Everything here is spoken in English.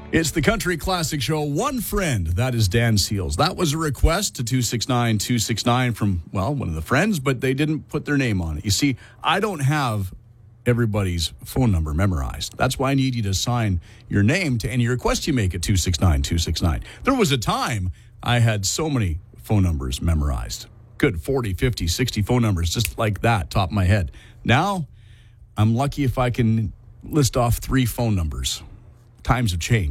It's the Country Classic Show. One friend, that is Dan Seals. That was a request to 269-269 from, well, one of the friends, but they didn't put their name on it. You see, I don't have everybody's phone number memorized. That's why I need you to sign your name to any request you make at 269-269. There was a time I had so many phone numbers memorized. Good 40, 50, 60 phone numbers, just like that, top of my head. Now, I'm lucky if I can list off 3 phone numbers. Times have changed.